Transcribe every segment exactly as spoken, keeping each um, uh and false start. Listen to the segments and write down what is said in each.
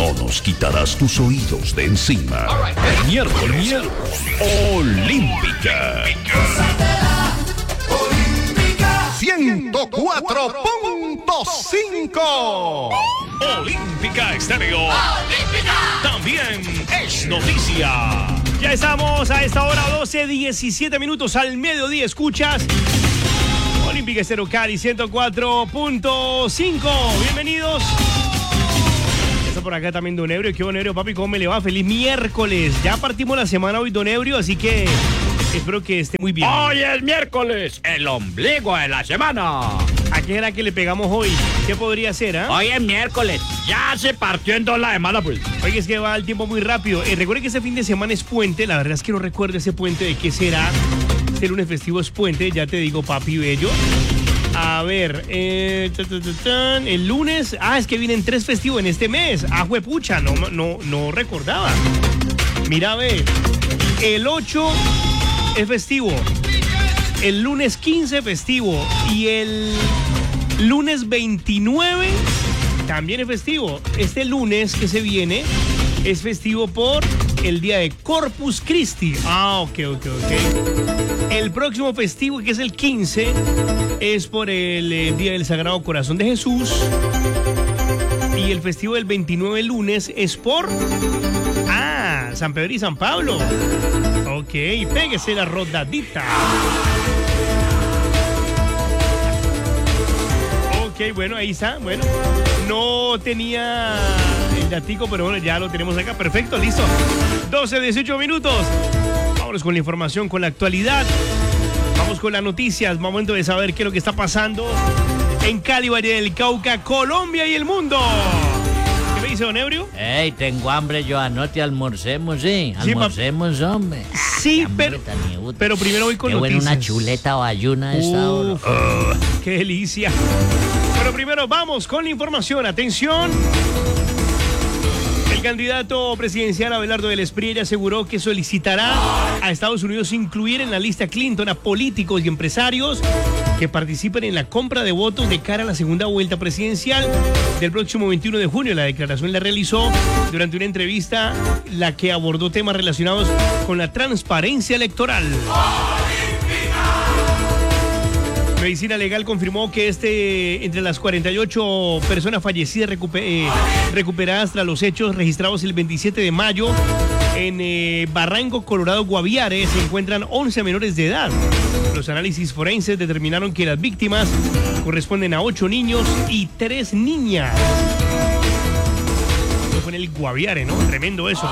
no nos quitarás tus oídos de encima. Right. El miércoles, miércoles Olímpica. ciento cuatro punto cinco Olímpica Estéreo. Olímpica. También es noticia. Ya estamos a esta hora, doce, diecisiete minutos al mediodía. Escuchas Olímpica Estéreo Cali ciento cuatro punto cinco. Bienvenidos. Está por acá también Don Ebrio. ¿Qué Don Ebrio, papi? ¿Cómo me le va? Feliz miércoles. Ya partimos la semana hoy, Don Ebrio, así que espero que esté muy bien. Hoy es miércoles, el ombligo de la semana. ¿A qué era que le pegamos hoy? ¿Qué podría ser, ah? ¿eh? Hoy es miércoles, ya se partió en toda la semana, pues. Oye, es que va el tiempo muy rápido. Eh, recuerde que ese fin de semana es puente. La verdad es que no recuerdo ese puente de qué será. Este lunes festivo es puente, ya te digo, papi bello. A ver, eh, ta, ta, ta, ta, el lunes, ah, es que vienen tres festivos en este mes. Ah, juepucha, no, no, no recordaba. Mira, ve, el ocho es festivo, el lunes quince festivo y el lunes veintinueve también es festivo. Este lunes que se viene es festivo por el día de Corpus Christi. Ah, ok, ok, ok. El próximo festivo, que es el quince, es por el, el día del Sagrado Corazón de Jesús. Y el festivo del veintinueve, lunes, es por... Ah, San Pedro y San Pablo. Ok, péguese la rodadita. Ok, bueno, ahí está. Bueno, no tenía el datico, pero bueno, ya lo tenemos acá. Perfecto, listo. doce, dieciocho minutos. Vámonos con la información, con la actualidad. Vamos con las noticias. Momento de saber qué es lo que está pasando en Cali, Valle del Cauca, Colombia y el mundo. ¿Qué me dice, Don Ebrio? Ey, tengo hambre yo, anote, almorcemos, ¿sí? Almorcemos, sí, hombre. Sí, Ay, pero, pero primero voy con qué noticias. Qué buena una chuleta bayuna de esta hora. Uh, ¡Qué delicia! Pero primero vamos con la información. Atención. El candidato presidencial Abelardo del Espriella aseguró que solicitará a Estados Unidos incluir en la lista Clinton a políticos y empresarios que participen en la compra de votos de cara a la segunda vuelta presidencial del próximo veintiuno de junio. La declaración la realizó durante una entrevista la que abordó temas relacionados con la transparencia electoral. Medicina Legal confirmó que este entre las cuarenta y ocho personas fallecidas recuper, eh, recuperadas tras los hechos registrados el veintisiete de mayo en eh, Barranco, Colorado, Guaviare, se encuentran once menores de edad. Los análisis forenses determinaron que las víctimas corresponden a ocho niños y tres niñas. Eso fue en el Guaviare, ¿no? Tremendo eso.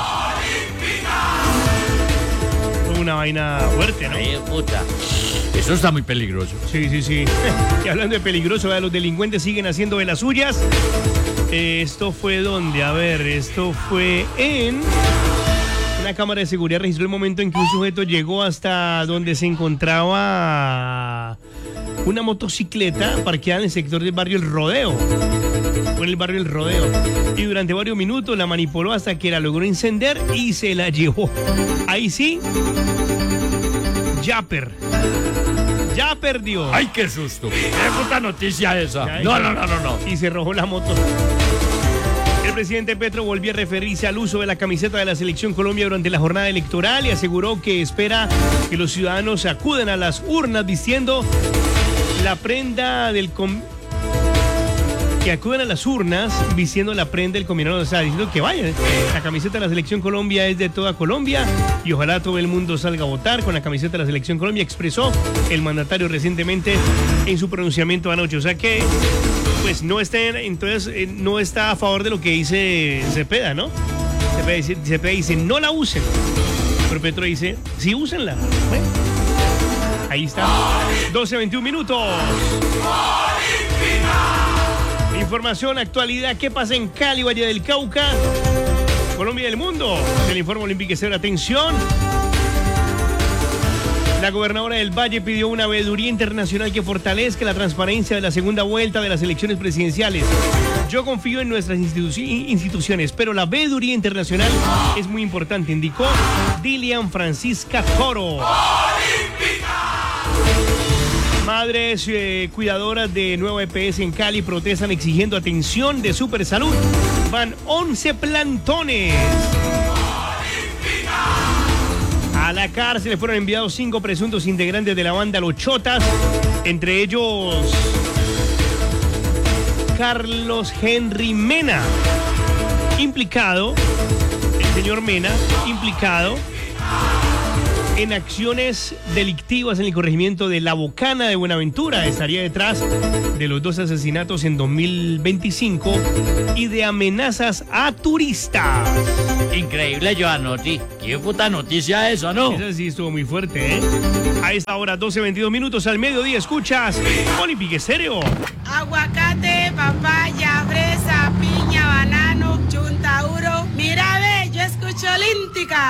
Una vaina fuerte, ¿no? Ay, puta. Eso está muy peligroso. Sí, sí, sí. Y hablando de peligroso, ¿verdad? Los delincuentes siguen haciendo de las suyas. Eh, esto fue donde, a ver, esto fue en... Una cámara de seguridad registró el momento en que un sujeto llegó hasta donde se encontraba una motocicleta parqueada en el sector del barrio El Rodeo. Fue en el barrio El Rodeo. Y durante varios minutos la manipuló hasta que la logró encender y se la llevó. Ahí sí, ya per. Ya perdió. ¡Ay, qué susto! ¡Qué puta noticia esa! Ya, no, no, no, no, no. Y se arrojó la moto. El presidente Petro volvió a referirse al uso de la camiseta de la Selección Colombia durante la jornada electoral y aseguró que espera que los ciudadanos acudan a las urnas vistiendo la prenda del... Com que acudan a las urnas vistiendo la prenda del combinado, o sea, diciendo que vayan. La camiseta de la Selección Colombia es de toda Colombia y ojalá todo el mundo salga a votar con la camiseta de la Selección Colombia, expresó el mandatario recientemente en su pronunciamiento anoche. O sea que, pues, no está, entonces, eh, no está a favor de lo que dice Cepeda, ¿no? Cepeda dice, Cepeda dice, no la usen. Pero Petro dice, sí, úsenla. Bueno, ahí está. doce, veintiún minutos. Información, actualidad, ¿qué pasa en Cali, Valle del Cauca, Colombia y el mundo? El informe Olímpico Estéreo. Atención. La gobernadora del Valle pidió una veeduría internacional que fortalezca la transparencia de la segunda vuelta de las elecciones presidenciales. Yo confío en nuestras institu- instituciones, pero la veeduría internacional es muy importante, indicó Dilian Francisca Coro. Madres eh, cuidadoras de Nueva E P S en Cali protestan exigiendo atención de Supersalud. Van once plantones. A la cárcel fueron enviados cinco presuntos integrantes de la banda Los Chotas, entre ellos Carlos Henry Mena, implicado, el señor Mena, implicado en acciones delictivas en el corregimiento de La Bocana de Buenaventura. Estaría detrás de los dos asesinatos en dos mil veinticinco y de amenazas a turistas. Increíble, Joanotti. ¿Qué puta noticia eso, no? Esa sí estuvo muy fuerte, ¿eh? A esta hora, doce veintidós minutos al mediodía, escuchas Olympic Estéreo. Aguacate, papaya, fresa, piña, banano, chuntauro. Mira, ve, yo escucho Olímpica.